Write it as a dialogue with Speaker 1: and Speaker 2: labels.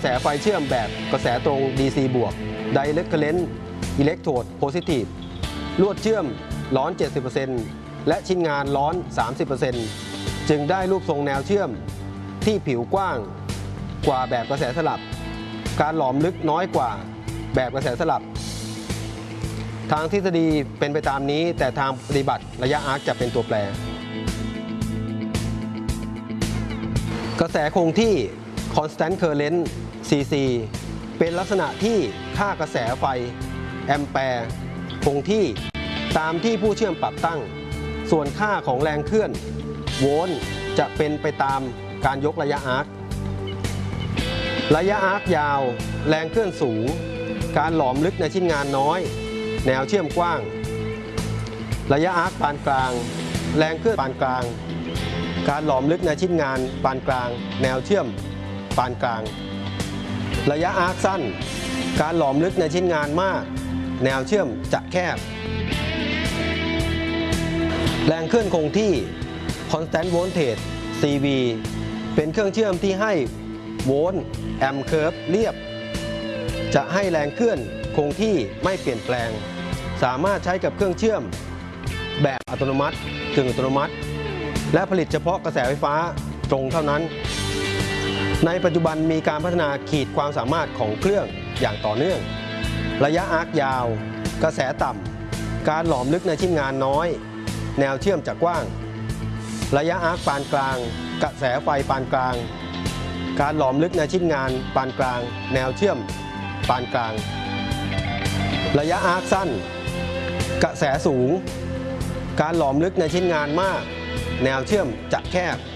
Speaker 1: สไฟเชื่อมแบบกระแสตรง DC บวก Direct Current Electrode Positive ลวดเชื่อมร้อน 70% และชิ้นงานร้อน 30% จึงได้รูปทรงแนวเชื่อมที่ผิวกว้างกว่าแบบกระแสสลับการหลอมลึกน้อยกว่าแบบกระแสสลับทางทฤษฎีเป็นไปตามนี้แต่ทางปฏิบัติระยะอาร์คจะเป็นตัวแปรกระแสคงที่ Constant Current CC เป็นลักษณะที่ค่ากระแสไฟแอมแปร์คงที่ตามที่ผู้เชื่อมปรับตั้งส่วนค่าของแรงเคลื่อนโวลต์จะเป็นไปตามการยกระยะอาร์คระยะอาร์คยาวแรงเคลื่อนสูงการหลอมลึกในชิ้นงานน้อยแนวเชื่อมกว้างระยะอาร์คปานกลางแรงเคลื่อนปานกลางการหลอมลึกในชิ้นงานปานกลางแนวเชื่อมปานกลางระยะอาร์คสั้นการหลอมลึกในชิ้นงานมากแนวเชื่อมจะแคบแรงเคลื่อนคงที่ Constant Voltage CV เป็นเครื่องเชื่อมที่ให้โวลต์แอมป์เคิร์ฟเรียบจะให้แรงเคลื่อนคงที่ไม่เปลี่ยนแปลงสามารถใช้กับเครื่องเชื่อมแบบอัตโนมัติกึ่งอัตโนมัติและผลิตเฉพาะกระแสไฟฟ้าตรงเท่านั้นในปัจจุบันมีการพัฒนาขีดความสามารถของเครื่องอย่างต่อเนื่องระยะอาร์คยาวกระแสต่ำการหลอมลึกในชิ้นงานน้อยแนวเชื่อมจะกว้างระยะอาร์คปานกลางกระแสไฟปานกลางการหลอมลึกในชิ้นงานปานกลางแนวเชื่อมปานกลางระยะอาร์คสั้นกระแสสูงการหลอมลึกในชิ้นงานมากแนวเชื่อมจะแคบ